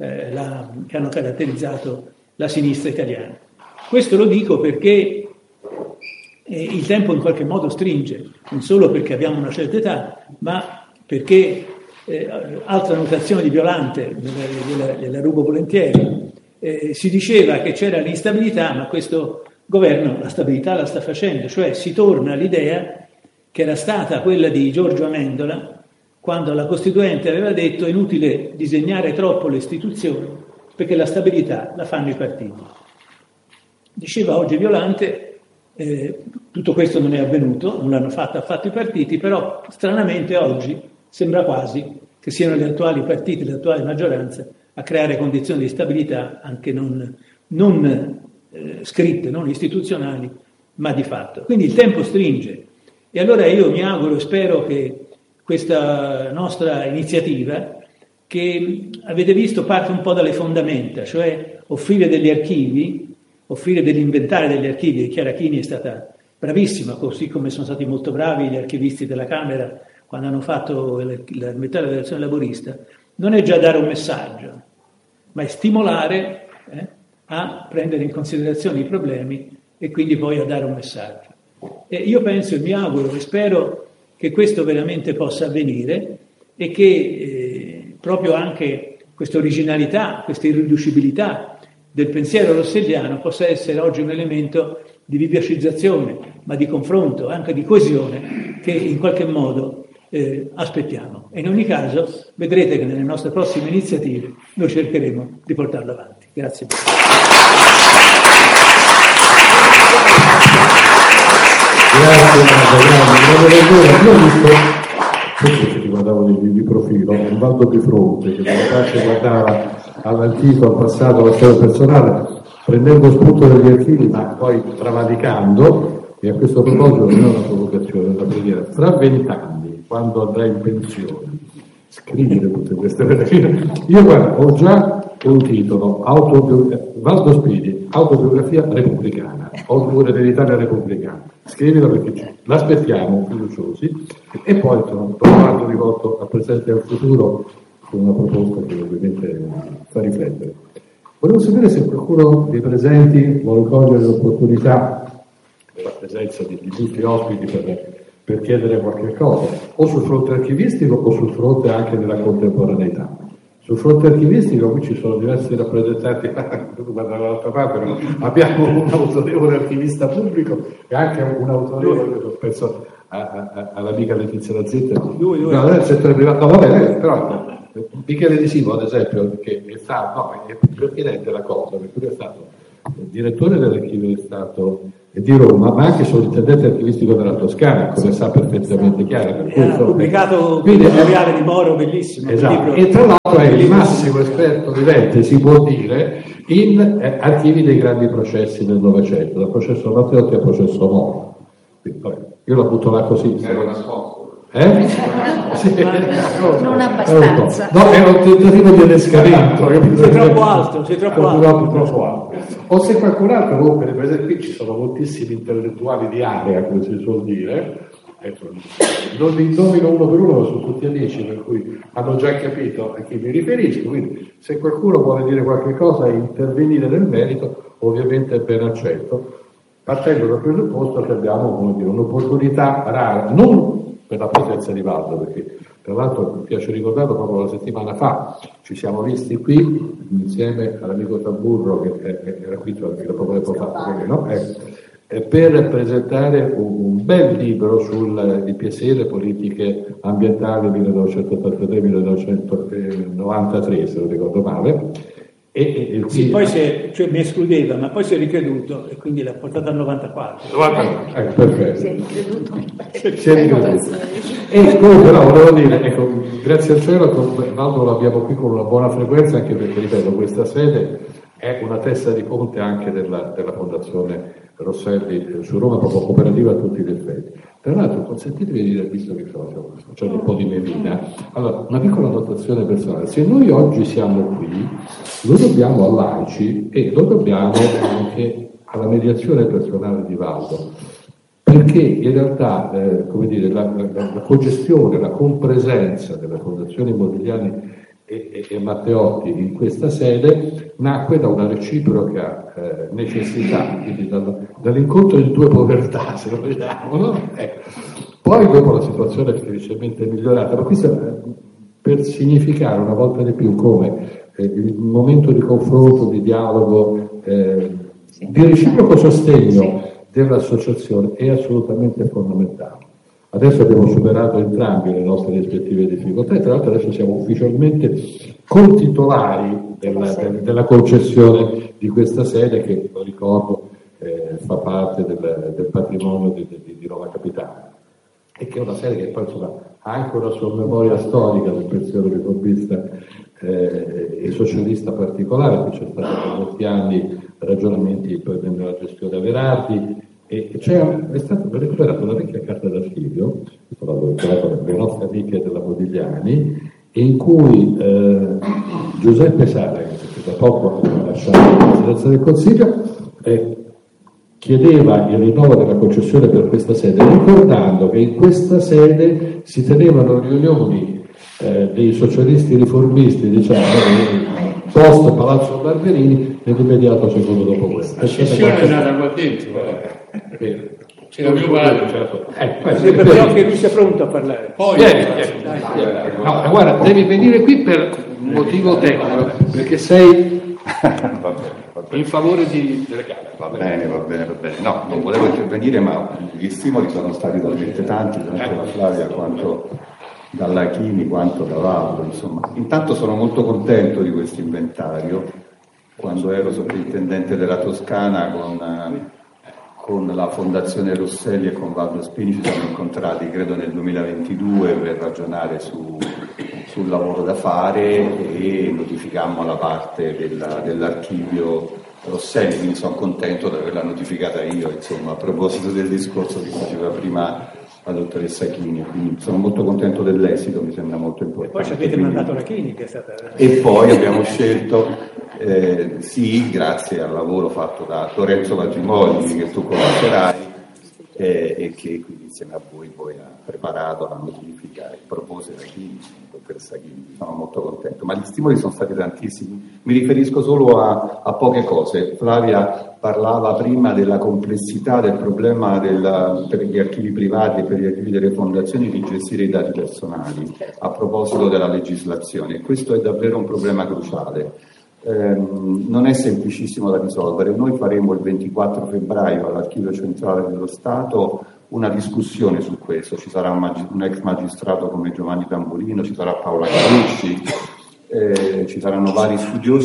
la sinistra italiana. Questo lo dico perché il tempo in qualche modo stringe, non solo perché abbiamo una certa età, ma perché, altra notazione di Violante, la rubo volentieri, si diceva che c'era l'instabilità, ma questo governo la stabilità la sta facendo, cioè si torna all'idea che era stata quella di Giorgio Amendola, quando la Costituente aveva detto è inutile disegnare troppo le istituzioni perché la stabilità la fanno i partiti. Diceva oggi Violante, tutto questo non è avvenuto, non l'hanno fatto affatto i partiti, però stranamente oggi sembra quasi che siano gli attuali partiti, l'attuale maggioranza a creare condizioni di stabilità anche non scritte, non istituzionali, ma di fatto. Quindi il tempo stringe e allora io mi auguro e spero che questa nostra iniziativa, che avete visto parte un po' dalle fondamenta, cioè offrire degli archivi, offrire dell'inventario degli archivi, e Chiara Chini è stata bravissima, così come sono stati molto bravi gli archivisti della Camera quando hanno fatto la metà della delegazione laburista, non è già dare un messaggio, ma è stimolare a prendere in considerazione i problemi e quindi poi a dare un messaggio. E io penso e mi auguro e spero che questo veramente possa avvenire e che proprio anche questa originalità, questa irriducibilità del pensiero rosselliano possa essere oggi un elemento di vivaceizzazione, ma di confronto, anche di coesione, che in qualche modo aspettiamo. E in ogni caso vedrete che nelle nostre prossime iniziative noi cercheremo di portarlo avanti. Grazie. Grazie, io ho visto, forse ci guardavo di profilo, un Valdo Bifronte che si guardava all'antico, al passato, alla storia personale, prendendo spunto dagli archivi, ma poi travalicando, e a questo proposito non è una provocazione, una preghiera, fra 20 anni, quando andrai in pensione, scrivere tutte queste cose. Io guarda, ho già un titolo, Valdo Spidi, autobiografia repubblicana, oppure dell'Italia repubblicana. Scrivila perché l'aspettiamo fiduciosi, e poi sono tornato rivolto al presente e al futuro con una proposta che ovviamente fa riflettere. Volevo sapere se qualcuno dei presenti vuole cogliere l'opportunità della presenza di illustri ospiti per chiedere qualche cosa, o sul fronte archivistico o sul fronte anche della contemporaneità. Sul fronte archivistico qui ci sono diversi rappresentanti, guardate dall'altra parte, no? Abbiamo un autorevole archivista pubblico e anche un autorevole, penso all'amica Letizia Lazzetta, del settore privato. No, va bene, però Michele Di Simo, ad esempio, che è stato, è più pertinente la cosa, perché lui è stato direttore dell'Archivio di Stato di Roma, ma anche sovrintendente archivistico della Toscana, come sa perfettamente chiaro. Ha pubblicato il memoriale di Moro, bellissimo. Esatto. E tra l'altro è il massimo esperto vivente, si può dire, in archivi dei grandi processi del Novecento, dal processo Matteotti al processo Moro. Quindi, io la butto là così. Era nascosto. Sì. Non abbastanza. No, era un tentativo di adescamento. Sei troppo alto, sei troppo alto. O se qualcun altro, comunque, per esempio, qui ci sono moltissimi intellettuali di area, come si suol dire. Ecco, non li nomino uno per uno, sono tutti amici, per cui hanno già capito a chi mi riferisco. Quindi, se qualcuno vuole dire qualche cosa e intervenire nel merito, ovviamente è ben accetto, partendo dal presupposto che abbiamo, come dire, un'opportunità rara, non per la presenza di Valdo, perché tra l'altro mi piace ricordarlo, proprio una settimana fa ci siamo visti qui insieme all'amico Tamburro che era qui poco tempo fa, no? Per presentare un bel libro sul PSE, le politiche ambientali 1983-1993, se non ricordo male. Sì, poi mi escludeva, ma poi si è ricreduto e quindi l'ha portato al 94. Perfetto. Si è ricreduto. E comunque però volevo dire, ecco, grazie al cielo con Valdo lo abbiamo qui con una buona frequenza, anche perché, ripeto, questa sede è una testa di ponte anche della Fondazione Rosselli su Roma, proprio cooperativa a tutti gli effetti. Tra l'altro, consentitemi di dire, visto che stiamo facendo un po' di melina, allora, una piccola notazione personale. Se noi oggi siamo qui, lo dobbiamo all'AICI e lo dobbiamo anche alla mediazione personale di Valdo, perché in realtà, come dire, la cogestione, la compresenza della Fondazione Modigliani e Matteotti in questa sede nacque da una reciproca necessità, quindi dall'incontro di due povertà, se lo vediamo, no? Poi dopo la situazione è felicemente migliorata, ma questo per significare una volta di più come il momento di confronto, di dialogo, di reciproco sostegno dell'associazione è assolutamente fondamentale. Adesso abbiamo superato entrambi le nostre rispettive difficoltà e tra l'altro adesso siamo ufficialmente contitolari della concessione di questa sede che, lo ricordo, fa parte del patrimonio di Roma Capitale e che è una sede che poi insomma, ha anche una sua memoria storica del pensiero riformista e socialista particolare, qui c'è stato per molti anni ragionamenti nella gestione Averardi. E è stata recuperata una vecchia carta d'archivio, le nostre amiche della Modigliani, in cui Giuseppe Sala, che da poco ha lasciato la presidenza del Consiglio, chiedeva il rinnovo della concessione per questa sede, ricordando che in questa sede si tenevano riunioni dei socialisti riformisti, diciamo, post Palazzo Barberini, nell'immediato secondo dopoguerra. La scissione è nata qua dentro. C'era mio padre, certo. Però che lui sia pronto a parlare. Poi, no, guarda, devi venire qui per un motivo tecnico, perché sei in favore delle gare. Va bene. No, non volevo intervenire, ma gli stimoli sono stati talmente tanti, tanto da Flavia quanto dalla Chini, quanto da Valdo, insomma. Intanto sono molto contento di questo inventario. Quando ero sovrintendente della Toscana con la Fondazione Rosselli e con Valdo Spini ci siamo incontrati credo nel 2022 per ragionare sul lavoro da fare e notificammo la parte dell'archivio Rosselli, quindi sono contento di averla notificata io, insomma, a proposito del discorso che faceva prima la dottoressa Chini, quindi sono molto contento dell'esito, mi sembra molto importante. E poi ci avete mandato la Chini che è stata... E poi abbiamo scelto, sì, grazie al lavoro fatto da Lorenzo Magimoli, che tu conoscerai, e che quindi insieme a voi poi ha preparato la notifica e propose la Chini, la dottoressa Chini, sono molto contento, ma gli stimoli sono stati tantissimi, mi riferisco solo a poche cose. Flavia parlava prima della complessità del problema per gli archivi privati e per gli archivi delle fondazioni di gestire i dati personali a proposito della legislazione, e questo è davvero un problema cruciale. Non è semplicissimo da risolvere. Noi faremo il 24 febbraio all'Archivio Centrale dello Stato una discussione su questo, ci sarà un ex magistrato come Giovanni Tamburino, ci sarà Paola Carucci, ci saranno vari studiosi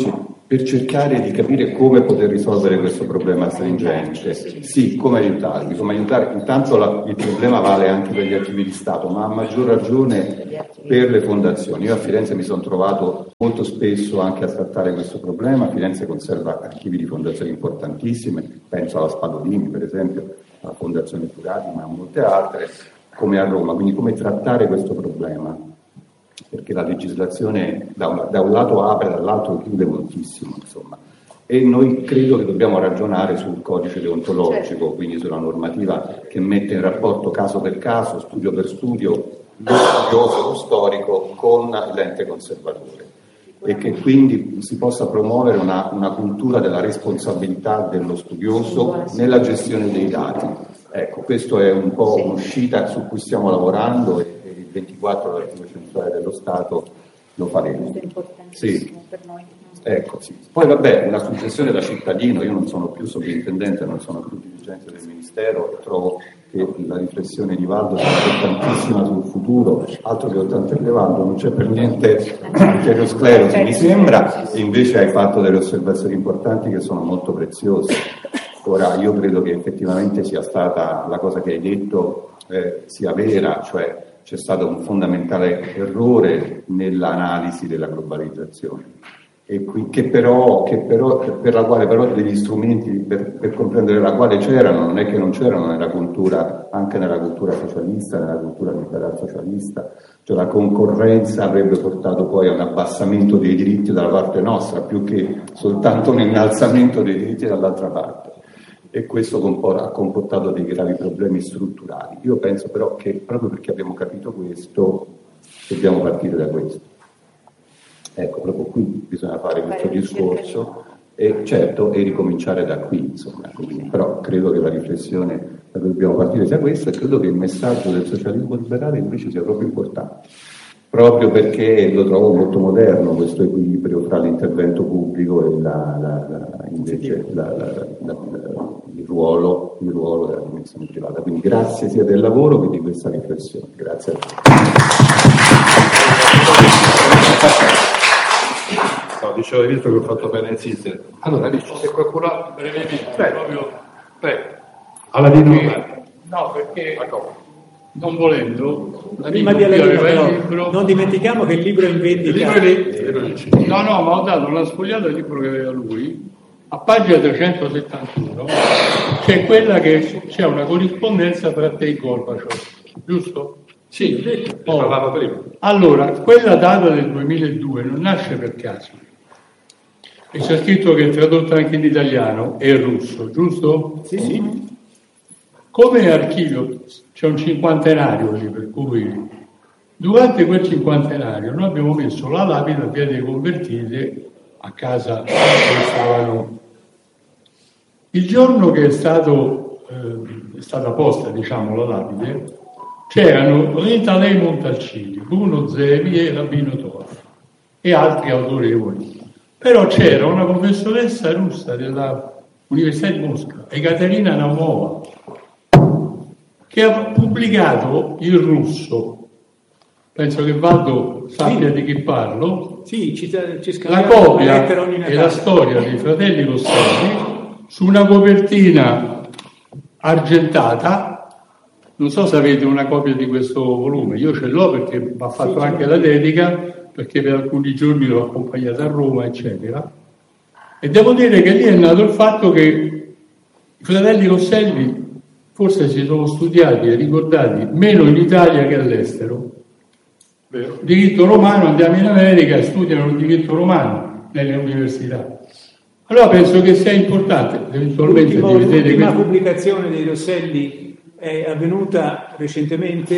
per cercare di capire come poter risolvere questo problema stringente. Sì, come aiutarvi, come aiutare. Intanto il problema vale anche per gli archivi di Stato, ma a maggior ragione per le fondazioni. Io a Firenze mi sono trovato molto spesso anche a trattare questo problema. Firenze conserva archivi di fondazioni importantissime, penso alla Spadolini per esempio, alla Fondazione Turati, ma a molte altre, come a Roma. Quindi come trattare questo problema? Perché la legislazione da un lato apre, dall'altro chiude moltissimo, insomma. E noi credo che dobbiamo ragionare sul codice deontologico, quindi sulla normativa che mette in rapporto caso per caso, studio per studio, lo studioso, lo storico con l'ente conservatore, e che quindi si possa promuovere una cultura della responsabilità dello studioso nella gestione dei dati. Ecco, questo è un po' un'uscita su cui stiamo lavorando, e il 24 dell'archivio centrale dello Stato lo faremo. Sì. Per noi. Ecco, sì. Poi vabbè, una suggestione da cittadino, io non sono più sovrintendente, non sono più dirigente del Ministero, trovo che la riflessione di Valdo sia importantissima sul futuro, altro che 80 Valdo, non c'è per niente arteriosclerosi, mi sembra, e invece hai fatto delle osservazioni importanti che sono molto preziose. Ora, io credo che effettivamente sia stata, la cosa che hai detto sia vera, cioè c'è stato un fondamentale errore nell'analisi della globalizzazione, e che però per la quale però degli strumenti per comprendere la quale c'erano, non è che non c'erano nella cultura, anche nella cultura socialista, nella cultura liberal socialista, cioè la concorrenza avrebbe portato poi a un abbassamento dei diritti dalla parte nostra, più che soltanto un innalzamento dei diritti dall'altra parte, e questo ha comportato dei gravi problemi strutturali. Io penso però che proprio perché abbiamo capito questo dobbiamo partire da questo. Ecco, proprio qui bisogna fare questo discorso e certo, e ricominciare da qui, insomma. Però credo che la riflessione da cui dobbiamo partire sia questa, e credo che il messaggio del socialismo liberale invece sia proprio importante, proprio perché lo trovo molto moderno questo equilibrio tra l'intervento pubblico e invece il ruolo della dimensione privata. Quindi grazie sia del lavoro che di questa riflessione. Grazie a tutti. No, dicevo, visto che ho fatto bene a insistere. Allora, dice, se qualcuno ha brevemente, proprio alla di no, perché non volendo, prima di Aladino, non dimentichiamo che il libro è in vendita. No, ma ho dato una sfogliata del libro che aveva lui. A pagina 371 c'è quella che c'è una corrispondenza tra te e Gorbaciov, giusto? Sì, parlavo prima. Allora, quella data del 2002 non nasce per caso. E c'è scritto che è tradotta anche in italiano e in russo, giusto? Sì. Come archivio c'è un cinquantenario lì, per cui durante quel cinquantenario noi abbiamo messo la lapide a Via dei Convertiti a casa dove stavano. Il giorno che è stata posta, diciamo, la lapide, c'erano Rita Lei Montalcini, Bruno Zevi e Rabino Torf e altri autorevoli. Però c'era una professoressa russa dell'Università di Mosca, Ekaterina Naumova, che ha pubblicato in russo, penso che Valdo sappia di chi parlo, la copia e la storia dei fratelli Rosselli su una copertina argentata. Non so se avete una copia di questo volume, io ce l'ho perché mi ha fatto anche la dedica, perché per alcuni giorni l'ho accompagnata a Roma, eccetera. E devo dire che lì è nato il fatto che i fratelli Rosselli forse si sono studiati e ricordati meno in Italia che all'estero. Vero. Diritto romano, andiamo in America e studiano il diritto romano nelle università. Allora penso che sia importante eventualmente l'ultima pubblicazione dei Rosselli è avvenuta recentemente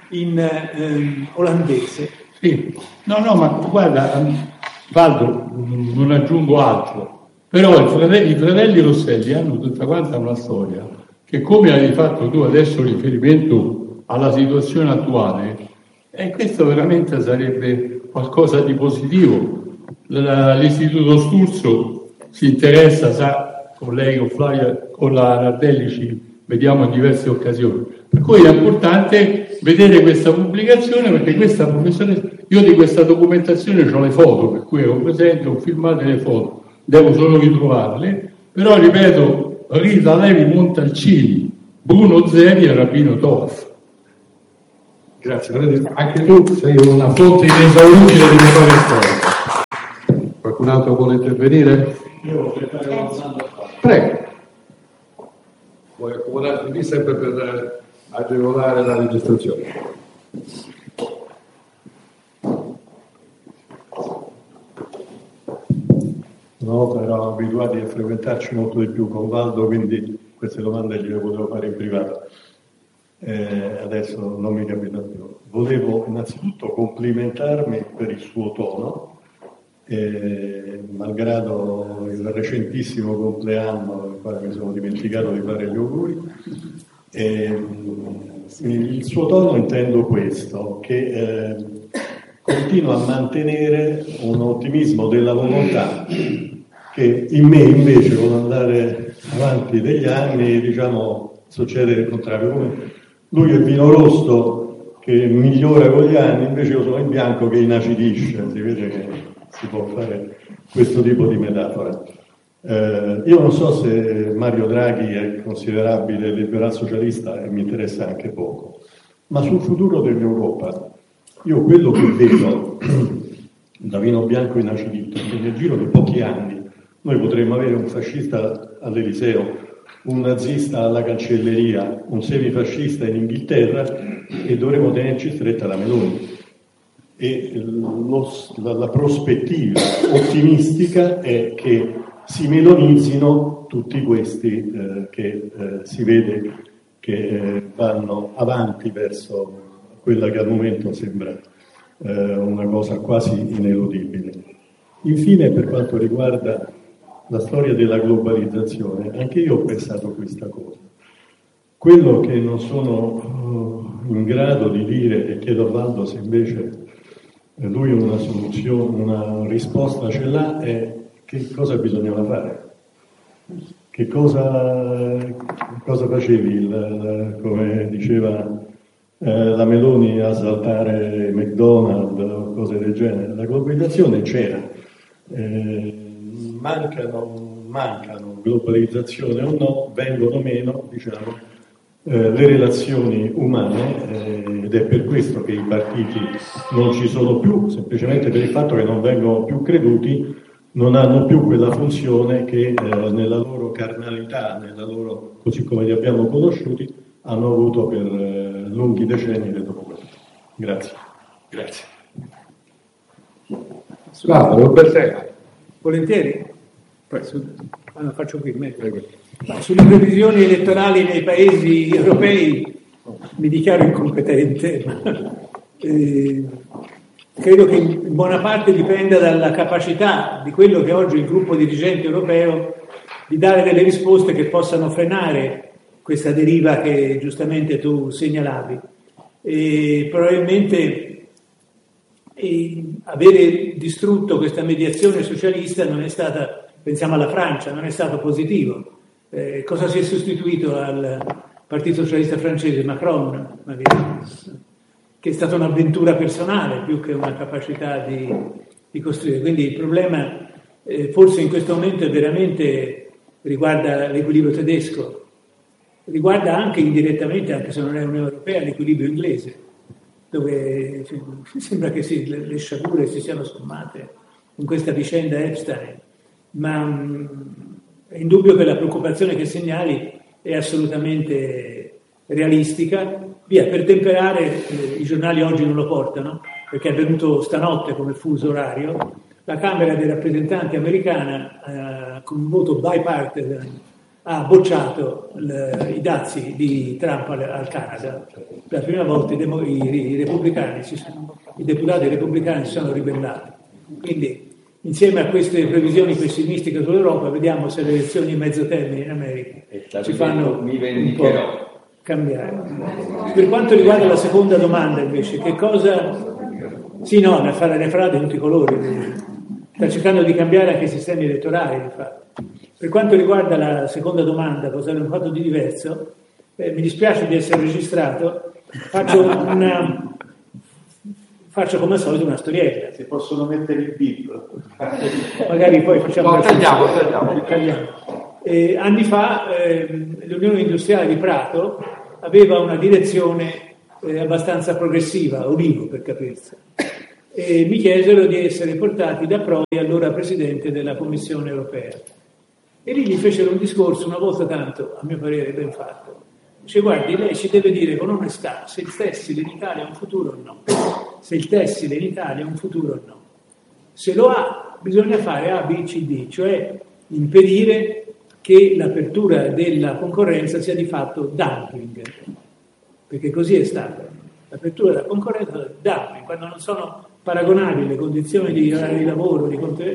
in olandese. Sì, no, ma guarda, Valdo, non aggiungo altro, però i fratelli Rosselli hanno tutta quanta una storia che, come hai fatto tu adesso riferimento alla situazione attuale, e questo veramente sarebbe qualcosa di positivo. L'Istituto Sturzo si interessa, sa, con lei, con Flavia, con la Nardelli ci vediamo in diverse occasioni, per cui è importante vedere questa pubblicazione, perché questa professoressa, io di questa documentazione ho le foto, per cui ero presente, ho filmato le foto, devo solo ritrovarle, però ripeto, Rita Levi Montalcini, Bruno Zevi e Rabino Toaf. Grazie, anche tu sei una fonte inesauribile di memoria storica. Qualcun altro vuole intervenire? Io preparo una domanda. Prego. Vuoi accomodarti lì sempre per agevolare la registrazione? Una volta eravamo abituati a frequentarci molto di più con Valdo, quindi queste domande gliele potevo fare in privato. Adesso non mi capita più. Volevo innanzitutto complimentarmi per il suo tono, malgrado il recentissimo compleanno al quale mi sono dimenticato di fare gli auguri. Il suo tono intendo questo, che continua a mantenere un ottimismo della volontà che in me invece con l'andare avanti degli anni, diciamo, succede il contrario. Come lui è il vino rosso che migliora con gli anni, invece io sono il bianco che inacidisce. Si vede che si può fare questo tipo di metafora. Io non so se Mario Draghi è considerabile liberal socialista e mi interessa anche poco, ma sul futuro dell'Europa io quello che vedo da vino bianco inacidito, che nel giro di pochi anni noi potremmo avere un fascista all'Eliseo, un nazista alla cancelleria, un semifascista in Inghilterra e dovremo tenerci stretta la Meloni. E la prospettiva ottimistica è che si melonizzino tutti questi che si vede che vanno avanti verso quella che al momento sembra una cosa quasi ineludibile. Infine, per quanto riguarda la storia della globalizzazione, anche io ho pensato questa cosa. Quello che non sono in grado di dire, e chiedo a Valdo se invece lui una soluzione, una risposta ce l'ha, è che cosa bisognava fare. Che cosa facevi, come diceva la Meloni, a saltare McDonald's o cose del genere? La globalizzazione c'era. Mancano globalizzazione o no, vengono meno, diciamo, le relazioni umane, ed è per questo che i partiti non ci sono più, semplicemente per il fatto che non vengono più creduti, non hanno più quella funzione che nella loro carnalità, così come li abbiamo conosciuti, hanno avuto per lunghi decenni del dopoguerra. Grazie. Volentieri? Faccio qui meglio. Sulle previsioni elettorali nei paesi europei mi dichiaro incompetente, credo che in buona parte dipenda dalla capacità di quello che oggi il gruppo dirigente europeo di dare delle risposte che possano frenare questa deriva che giustamente tu segnalavi. E probabilmente avere distrutto questa mediazione socialista non è stata, pensiamo alla Francia, non è stato positivo. Cosa si è sostituito al Partito Socialista francese? Macron, magari, che è stata un'avventura personale più che una capacità di costruire. Quindi il problema forse in questo momento è veramente riguarda l'equilibrio tedesco, riguarda anche indirettamente, anche se non è Unione Europea, l'equilibrio inglese, dove sembra che le sciagure si siano sommate in questa vicenda Epstein, ma è indubbio che la preoccupazione che segnali è assolutamente realistica. Per temperare, i giornali oggi non lo portano, perché è avvenuto stanotte come fuso orario, la Camera dei rappresentanti americana, con un voto bipartisan, ha bocciato i dazi di Trump al Canada. Per la prima volta i deputati repubblicani si sono ribellati. Quindi, insieme a queste previsioni pessimistiche sull'Europa, vediamo se le elezioni a mezzo termine in America ci fanno un po' cambiare. Per quanto riguarda la seconda domanda, invece, che cosa... Sì, no, ne farà di tutti i colori. Sta cercando di cambiare anche i sistemi elettorali, di fatto. Per quanto riguarda la seconda domanda, cosa hanno fatto di diverso, faccio faccio come al solito una storiella. Si possono mettere il bip. Magari poi facciamo... No, tagliamo. Anni fa l'Unione Industriale di Prato aveva una direzione abbastanza progressiva, Ulivo per capirsi, e mi chiesero di essere portati da Prodi, allora Presidente della Commissione Europea. E lì gli fecero un discorso una volta tanto, a mio parere ben fatto. Dice: guardi, lei ci deve dire con onestà se il tessile in Italia ha un futuro o no. Se il tessile in Italia ha un futuro o no. Se lo ha, bisogna fare A, B, C, D, cioè impedire che l'apertura della concorrenza sia di fatto dumping, perché così è stata. L'apertura della concorrenza è dumping, quando non sono paragonabili le condizioni di orari di lavoro,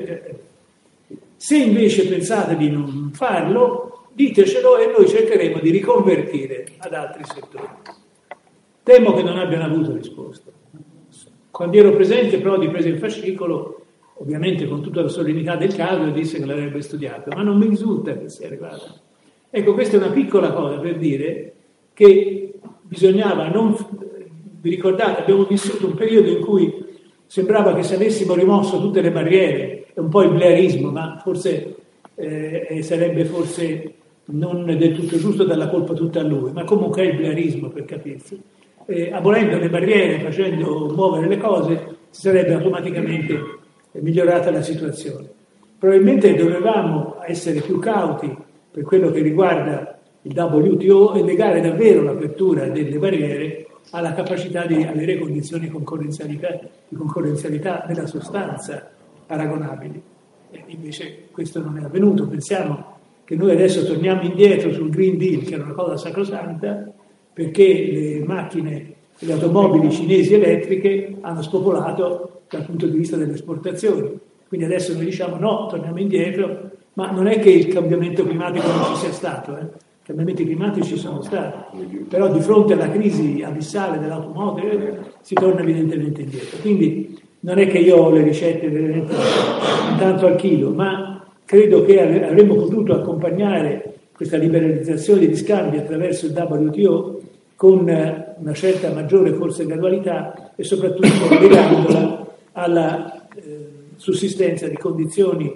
Se invece pensate di non farlo, ditecelo e noi cercheremo di riconvertire ad altri settori. Temo che non abbiano avuto risposta. Quando ero presente, Prodi prese il fascicolo, ovviamente con tutta la solennità del caso, e disse che l'avrebbe studiato, ma non mi risulta che sia arrivata. Ecco, questa è una piccola cosa per dire che bisognava non... Vi ricordate, abbiamo vissuto un periodo in cui sembrava che se avessimo rimosso tutte le barriere, è un po' il blairismo, ma forse sarebbe forse non del tutto giusto dar la colpa tutta a lui, ma comunque è il blairismo per capirsi. Abolendo le barriere, facendo muovere le cose, si sarebbe automaticamente migliorata la situazione. Probabilmente dovevamo essere più cauti per quello che riguarda il WTO e legare davvero l'apertura delle barriere alla capacità di avere condizioni di concorrenzialità della sostanza paragonabili. E invece questo non è avvenuto. Pensiamo che noi adesso torniamo indietro sul Green Deal, che era una cosa sacrosanta, perché le macchine, le automobili cinesi elettriche hanno spopolato dal punto di vista delle esportazioni. Quindi adesso noi diciamo no, torniamo indietro, ma non è che il cambiamento climatico non ci sia stato, I cambiamenti climatici sono stati, però di fronte alla crisi abissale dell'automobile si torna evidentemente indietro. Quindi non è che io ho le ricette veramente tanto al chilo, ma credo che avremmo potuto accompagnare questa liberalizzazione degli scambi attraverso il WTO con una certa maggiore forse gradualità e soprattutto legandola alla sussistenza di condizioni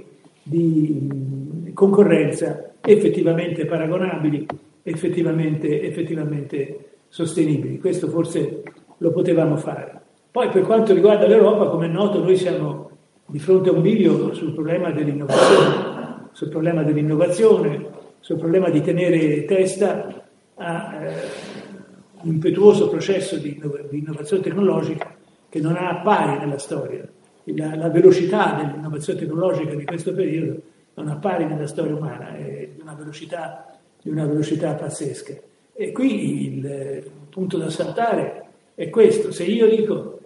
di concorrenza effettivamente paragonabili, effettivamente sostenibili. Questo forse lo potevamo fare. Poi per quanto riguarda l'Europa, come è noto, noi siamo di fronte a un bivio sul problema dell'innovazione, sul problema di tenere testa a un impetuoso processo di innovazione tecnologica che non ha pari nella storia. La velocità dell'innovazione tecnologica di questo periodo non ha pari nella storia umana, è di una velocità pazzesca. E qui il punto da saltare è questo: se io dico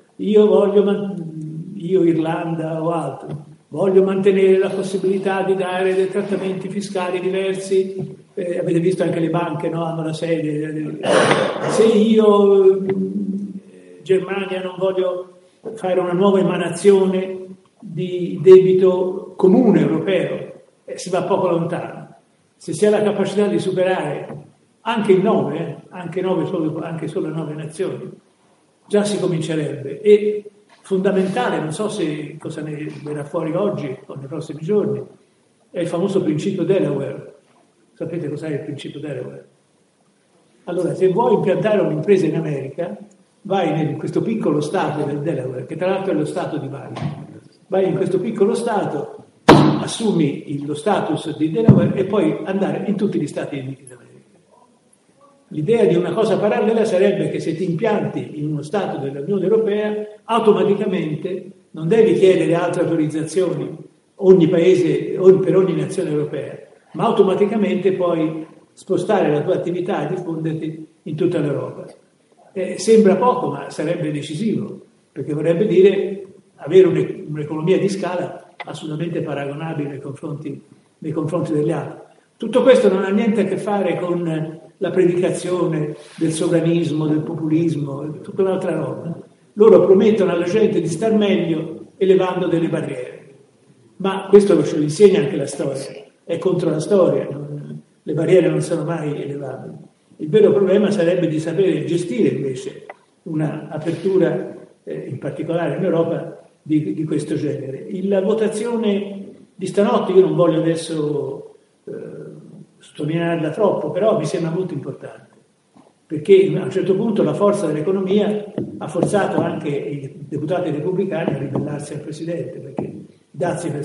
io Irlanda o altro voglio mantenere la possibilità di dare dei trattamenti fiscali diversi, avete visto anche le banche, no? Hanno la sede, se io Germania non voglio fare una nuova emanazione di debito comune europeo, si va poco lontano. Se si ha la capacità di superare anche il 9, anche solo 9 nazioni, già si comincerebbe. E fondamentale, non so se cosa ne verrà fuori oggi o nei prossimi giorni, è il famoso principio Delaware. Sapete cos'è il principio Delaware? Allora, se vuoi impiantare un'impresa in America, vai in questo piccolo stato del Delaware, che tra l'altro è lo stato di Bali. Vai in questo piccolo stato, assumi lo status di Delaware e poi andare in tutti gli Stati Uniti d'America. L'idea di una cosa parallela sarebbe che se ti impianti in uno stato dell'Unione Europea, automaticamente non devi chiedere altre autorizzazioni ogni paese per ogni nazione europea, ma automaticamente puoi spostare la tua attività e diffonderti in tutta l'Europa. Sembra poco, ma sarebbe decisivo, perché vorrebbe dire avere un'economia di scala assolutamente paragonabile nei confronti degli altri. Tutto questo non ha niente a che fare con la predicazione del sovranismo, del populismo, tutta un'altra roba. Loro promettono alla gente di star meglio elevando delle barriere. Ma questo ce lo insegna anche la storia. È contro la storia, le barriere non sono mai elevabili. Il vero problema sarebbe di sapere gestire invece una apertura in particolare in Europa, di questo genere. La votazione di stanotte io non voglio adesso sottolinearla troppo, però mi sembra molto importante, perché a un certo punto la forza dell'economia ha forzato anche i deputati repubblicani a ribellarsi al Presidente, perché i dazi per